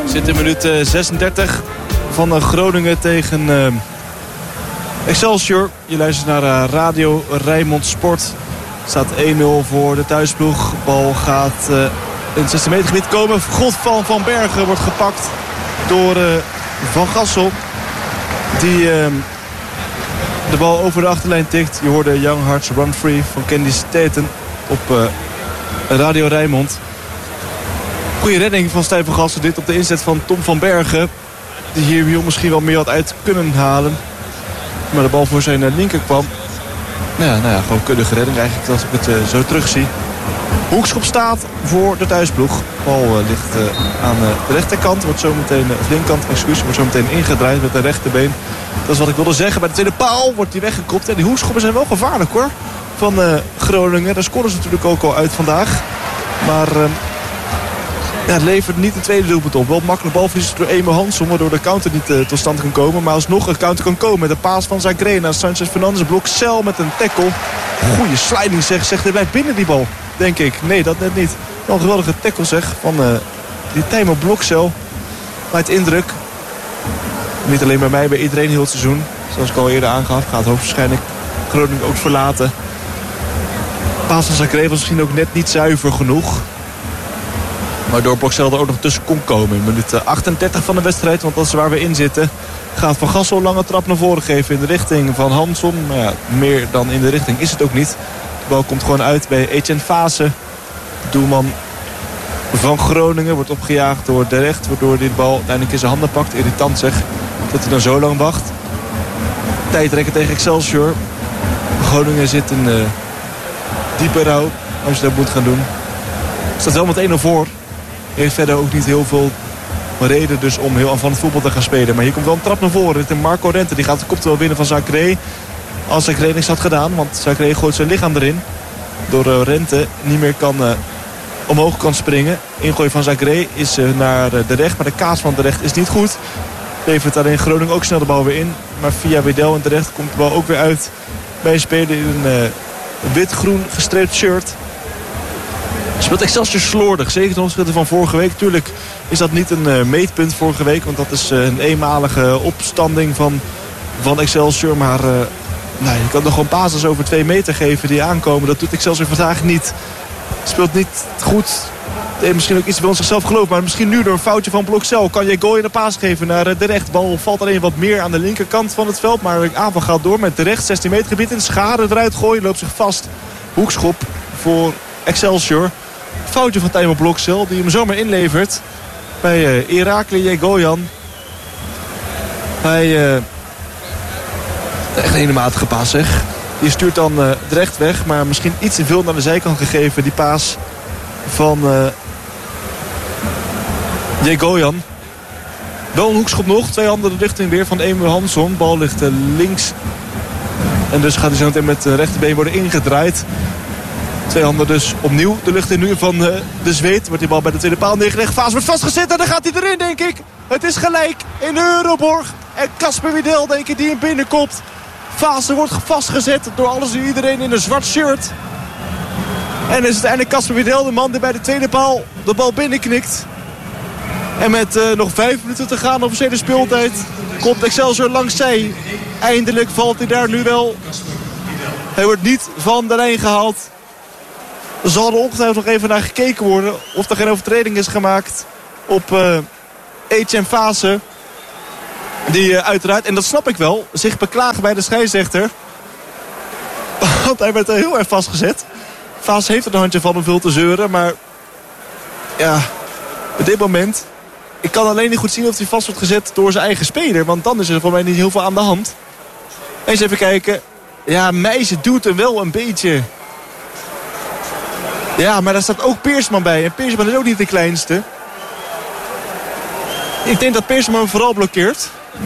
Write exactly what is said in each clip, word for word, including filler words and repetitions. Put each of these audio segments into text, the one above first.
Zit in minuut uh, zesendertig van uh, Groningen tegen uh, Excelsior. Je luistert naar uh, Radio Rijnmond Sport. Het staat één nul voor de thuisploeg. De bal gaat uh, in het zestien meter gebied komen. God van Van Bergen wordt gepakt door uh, Van Gassel. Die uh, de bal over de achterlijn tikt. Je hoorde Young Hearts Run Free van Candy Staten op uh, Radio Rijnmond. Goede redding van Stijn van Gassel. Dit op de inzet van Tom van Bergen. Die hier misschien wel meer had uit kunnen halen. Maar de bal voor zijn uh, linker kwam. Nou ja, nou ja, gewoon kundige redding eigenlijk als ik het uh, zo terugzie. Hoekschop staat voor de thuisploeg. De bal uh, ligt uh, aan uh, de rechterkant. Wordt zo meteen, uh, of linkerkant, excuus, wordt zo meteen ingedraaid met de rechterbeen. Dat is wat ik wilde zeggen. Bij de tweede paal wordt die weggekopt. En die hoekschoppen zijn wel gevaarlijk hoor. Van uh, Groningen. Daar scoren ze natuurlijk ook al uit vandaag. Maar uh, ja, het levert niet een tweede doelpunt op. Wel makkelijk balverlies door Emil Hansson. Waardoor de counter niet uh, tot stand kan komen. Maar alsnog een counter kan komen. Met de paas van Zagrena. Sanchez Fernandes blok Cel met een tackle. Goeie sliding zeg. Zegt hij blijft binnen die bal. Denk ik. Nee, dat net niet. Wel een geweldige tackle zeg. Van uh, die Tijmo Blokcel. Maakt indruk. Niet alleen bij mij, bij iedereen heel het seizoen. Zoals ik al eerder aangaf. Gaat hoogstwaarschijnlijk Groningen ook verlaten. Paas van Zagrena was misschien ook net niet zuiver genoeg. Waardoor Blokcel er ook nog tussen kon komen. In minuut achtendertig van de wedstrijd. Want dat is waar we in zitten. Gaat Van Gassel een lange trap naar voren geven in de richting van Hansson. Maar ja, meer dan in de richting is het ook niet. De bal komt gewoon uit bij Etienne Fase. Doelman van Groningen wordt opgejaagd door De Recht. Waardoor hij de bal uiteindelijk in zijn handen pakt. Irritant zeg dat hij dan zo lang wacht. Tijdrekken tegen Excelsior. Groningen zit in uh, diepe rouw. Als je dat moet gaan doen. Staat wel met één nul voor. Heeft verder ook niet heel veel reden dus om heel aanvallend voetbal te gaan spelen. Maar hier komt wel een trap naar voren. Dit is Marco Rente. Die gaat de kopte wel binnen van Zagré. Als Zagré niks had gedaan. Want Zagré gooit zijn lichaam erin. Door uh, Rente niet meer kan, uh, omhoog kan springen. Ingooi van Zagré is uh, naar uh, De Recht. Maar de kaas van De Recht is niet goed. Levert alleen Groningen ook snel de bal weer in. Maar via Wedel en De Recht komt de bal ook weer uit. Bij een speler in een uh, wit-groen gestreept shirt. Speelt Excelsior slordig. Zeker ten opzichte van vorige week. Tuurlijk is dat niet een uh, meetpunt vorige week. Want dat is uh, een eenmalige opstanding van, van Excelsior. Maar uh, nou, je kan toch gewoon basis over twee meter geven die aankomen. Dat doet Excelsior vandaag niet. Speelt niet goed. Nee, misschien ook iets bij ons zichzelf geloof. Maar misschien nu door een foutje van Blokcel. Kan je gooi in de paas geven naar uh, De Recht. Bal valt alleen wat meer aan de linkerkant van het veld. Maar de aanval gaat door met De Recht. zestien meter gebied in. Schade eruit gooien. Loopt zich vast. Hoekschop voor Excelsior. Foutje van Tijmo Blokcel die hem zomaar inlevert bij uh, Irakli Jegoyan. Hij uh, echt een hele matige paas zeg. Die stuurt dan uh, De Recht weg, maar misschien iets te veel naar de zijkant gegeven. Die paas van uh, Jegoyan. Wel een hoekschop nog. Twee handen de richting weer van Emil Hansson. Bal ligt uh, links. En dus gaat hij zo meteen met de rechterbeen worden ingedraaid. Twee handen dus opnieuw de lucht in nu van uh, de Zweed. Wordt die bal bij de tweede paal neergelegd. Vaas wordt vastgezet en dan gaat hij erin denk ik. Het is gelijk in de Euroborg. En Casper Wedel denk ik die hem binnenkomt. Vaas wordt vastgezet door alles en iedereen in een zwart shirt. En is het uiteindelijk Casper Wedel de man die bij de tweede paal de bal binnenknikt. En met uh, nog vijf minuten te gaan officiële speeltijd komt Excelsior langs zij. Eindelijk valt hij daar nu wel. Hij wordt niet van de lijn gehaald. Er zal er ongetwijfeld nog even naar gekeken worden of er geen overtreding is gemaakt op uh, Etienne Fase. Die uh, uiteraard, en dat snap ik wel, zich beklagen bij de scheidsrechter. Want hij werd er heel erg vastgezet. Fase heeft er een handje van om veel te zeuren. Maar ja, op dit moment, ik kan alleen niet goed zien of hij vast wordt gezet door zijn eigen speler. Want dan is er voor mij niet heel veel aan de hand. Eens even kijken. Ja, Meijsen doet er wel een beetje. Ja, maar daar staat ook Peersman bij. En Peersman is ook niet de kleinste. Ik denk dat Peersman hem vooral blokkeert.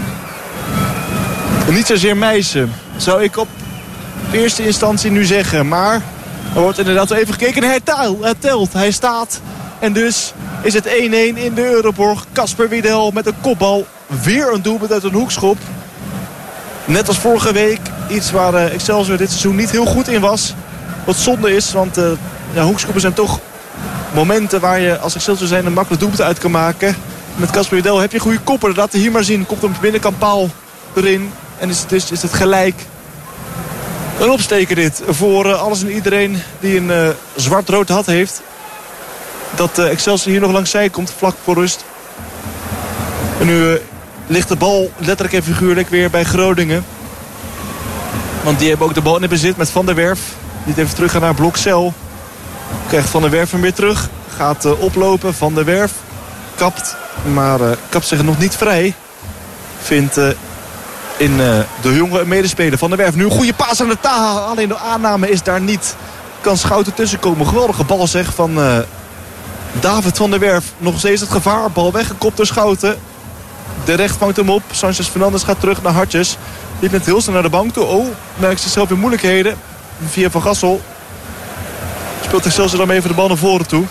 En niet zozeer Meijsen. Zou ik op eerste instantie nu zeggen. Maar er wordt inderdaad wel even gekeken. En hij, taal, hij telt. Hij staat. En dus is het één-één in de Euroborg. Casper Wedel met een kopbal. Weer een doelpunt uit een hoekschop. Net als vorige week. Iets waar uh, Excelsior dit seizoen niet heel goed in was. Wat zonde is. Want uh, ja, hoekschoppen zijn toch momenten waar je als Excelsior zijn een makkelijk doelpunt uit kan maken. met Casper Wiedel. Heb je een goede kopper? Laat het hier maar zien. Komt een binnenkant paal erin. En is het, dus, is het gelijk. Een opsteker dit. Voor uh, alles en iedereen die een uh, zwart-rood hat heeft. Dat uh, Excelsior hier nog langs zij komt. Vlak voor rust. En nu uh, ligt de bal letterlijk en figuurlijk weer bij Groningen. Want die hebben ook de bal in het bezit met Van der Werf. Die even terug gaan naar Blokcel. Krijgt Van der Werf hem weer terug. Gaat uh, oplopen. Van der Werf kapt. Maar uh, kapt zich nog niet vrij. Vindt uh, in uh, de jonge medespeler Van der Werf. Nu een goede paas aan de Taha. Alleen de aanname is daar niet. Kan Schouten tussenkomen. Geweldige bal zeg van uh, David Van der Werf. Nog steeds het gevaar. Bal weggekopt door Schouten. De recht vangt hem op. Sanchez Fernandes gaat terug naar Hartjes. Die net heel snel naar de bank toe. Oh, merkt zichzelf in moeilijkheden. Via Van Gassel. Speelt Excelsior dan even de bal naar voren toe.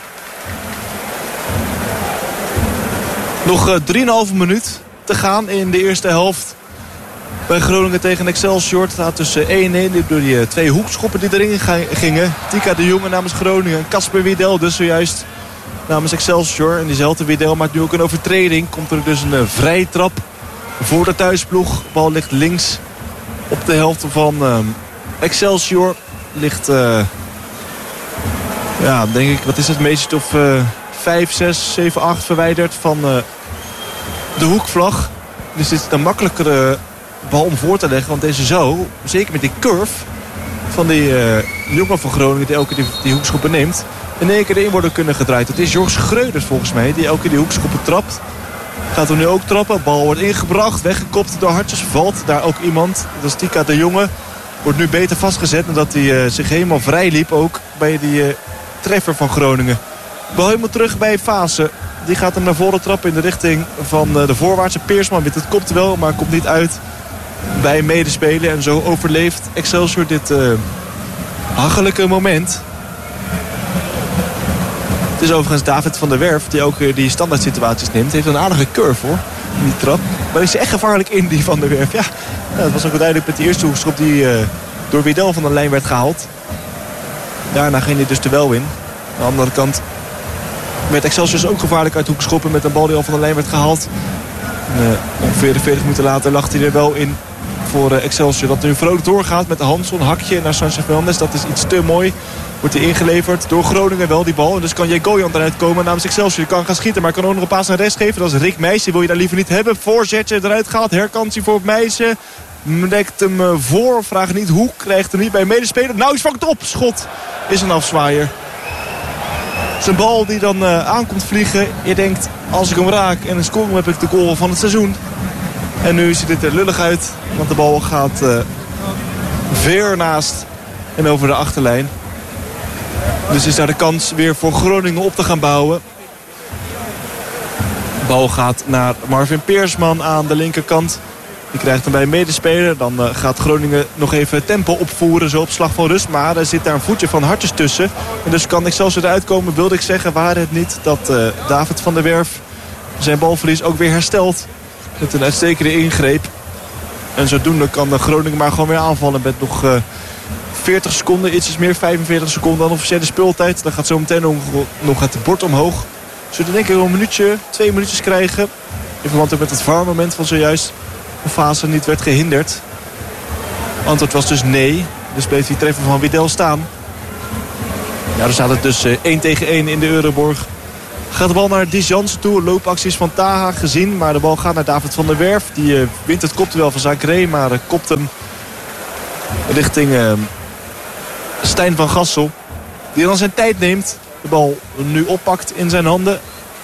Nog uh, drieënhalve minuut te gaan in de eerste helft. Bij Groningen tegen Excelsior. Het staat tussen één en één door die uh, twee hoekschoppen die erin gingen. Tika de Jonge namens Groningen. Casper Wiedel dus zojuist namens Excelsior. En diezelfde Wiedel maakt nu ook een overtreding. Komt er dus een uh, vrije trap voor de thuisploeg. De bal ligt links op de helft van uh, Excelsior. Ligt, uh, ja, denk ik, wat is het, meest of uh, vijf, zes, zeven, acht verwijderd van uh, de hoekvlag. Dus dit is een makkelijkere bal om voor te leggen. Want deze zou, zeker met die curve van die uh, jongen van Groningen die elke keer die, die hoekschoppen neemt, in één keer erin worden kunnen gedraaid. Het is Jorg Schreuders volgens mij die elke keer die hoekschoppen trapt. Gaat er nu ook trappen. Bal wordt ingebracht. Weggekopt door Hartjes. Valt daar ook iemand. Dat is Tika de Jonge. Wordt nu beter vastgezet. Nadat hij uh, zich helemaal vrij liep. Ook bij die uh, treffer van Groningen. Bal helemaal terug bij Fase. Die gaat hem naar voren trappen in de richting van uh, de voorwaartse Peersman. Het komt wel, maar komt niet uit bij medespelen. En zo overleeft Excelsior dit uh, hachelijke moment. Het is overigens David van der Werf die ook die standaard situaties neemt. Heeft een aardige curve hoor, in die trap. Maar is echt gevaarlijk in die van der Werf. Ja, ja dat was ook duidelijk met die eerste hoekschop die uh, door Wiedel van de lijn werd gehaald. Daarna ging hij dus er wel in. Aan de andere kant werd Excelsior ook gevaarlijk uit hoekschoppen met een bal die al van de lijn werd gehaald. En, uh, ongeveer veertig minuten later lag hij er wel in voor uh, Excelsior. Dat nu vrolijk doorgaat met de Hansson, hakje naar Sanchez Fernandes. Dat is iets te mooi. Wordt hij ingeleverd door Groningen wel die bal. En dus kan Jegoyan eruit komen namens Excelsior. Kan gaan schieten, maar kan ook nog een paas naar rechts geven. Dat is Rick Meijsen. Wil je daar liever niet hebben. Voorzetje eruit gehaald. Herkansie voor Meijsen. Dekt hem voor. Vraag niet hoe. Krijgt hem niet bij medespeler. Nou, hij vangt op. Schot is een afzwaaier. Zijn bal die dan uh, aankomt vliegen. Je denkt, als ik hem raak en een score heb ik de goal van het seizoen. En nu ziet het er lullig uit. Want de bal gaat uh, ver naast en over de achterlijn. Dus is daar de kans weer voor Groningen op te gaan bouwen. De bal gaat naar Marvin Peersman aan de linkerkant. Die krijgt hem bij een medespeler. Dan uh, gaat Groningen nog even tempo opvoeren. Zo op slag van rust. Maar er zit daar een voetje van Hartjes tussen. En dus kan Excelsior eruit komen. Wilde ik zeggen, waar het niet dat uh, David van der Werf zijn balverlies ook weer herstelt. Met een uitstekende ingreep. En zodoende kan de Groningen maar gewoon weer aanvallen met nog Uh, veertig seconden, ietsjes meer, vijfenveertig seconden dan officiële speeltijd. Dan gaat zo meteen nog, nog het bord omhoog. Zullen we denk ik een minuutje, twee minuutjes krijgen. In verband ook met het V A R-moment van zojuist. De fase niet werd gehinderd. Antwoord was dus nee. Dus bleef die treffer van Wiedel staan. Ja, dan staat het dus uh, één tegen één in de Euroborg. Gaat de bal naar Dies Jansen toe. Loopacties van Taha gezien. Maar de bal gaat naar David van der Werf. Die uh, wint het kopduel van Zagré. Maar uh, kopt hem richting Uh, Stijn van Gassel. Die dan zijn tijd neemt. De bal nu oppakt in zijn handen.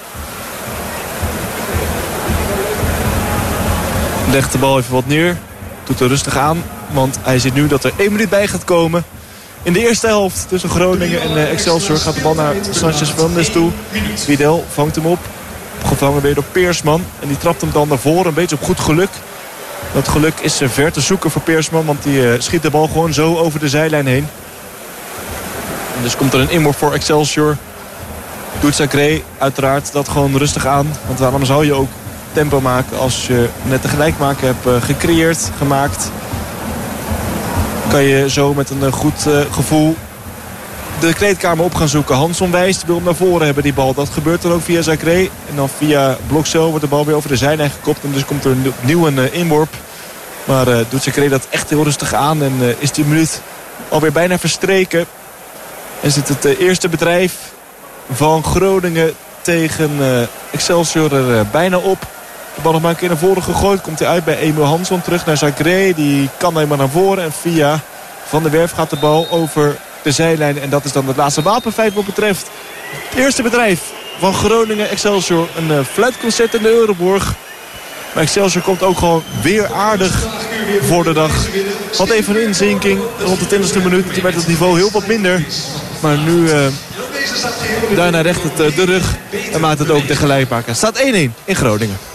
Legt de bal even wat neer. Doet er rustig aan. Want hij ziet nu dat er één minuut bij gaat komen. In de eerste helft tussen Groningen en uh, Excelsior gaat de bal naar Sanchez Fernandes toe. Wiedel vangt hem op. Gevangen weer door Peersman. En die trapt hem dan naar voren. Een beetje op goed geluk. Dat geluk is ver te zoeken voor Peersman. Want die uh, schiet de bal gewoon zo over de zijlijn heen. En dus komt er een inworp voor Excelsior. Doet Zagré uiteraard dat gewoon rustig aan. Want waarom zou je ook tempo maken als je net de gelijkmaker hebt uh, gecreëerd, gemaakt. Kan je zo met een uh, goed uh, gevoel de kleedkamer op gaan zoeken. Hansson wijst, wil hem naar voren hebben die bal. Dat gebeurt dan ook via Zacré. En dan via Blokcel wordt de bal weer over de zijlijn gekopt. En dus komt er opnieuw een uh, inworp. Maar uh, doet Zacré dat echt heel rustig aan. En uh, is die minuut alweer bijna verstreken. En zit het uh, eerste bedrijf van Groningen tegen uh, Excelsior er uh, bijna op. De bal nog maar een keer naar voren gegooid. Komt hij uit bij Emil Hansson. Terug naar Zacré. Die kan helemaal naar voren. En via Van der Werf gaat de bal over de zijlijn. En dat is dan het laatste wapenfeit wat betreft het eerste bedrijf van Groningen Excelsior. Een uh, fluitconcert in de Euroborg. Maar Excelsior komt ook gewoon weer aardig voor de dag. Had even een inzinking rond de twintigste minuut. Toen werd het niveau heel wat minder. Maar nu uh, daarna recht het uh, de rug. En maakt het ook de gelijkmaker. Staat één-één in Groningen.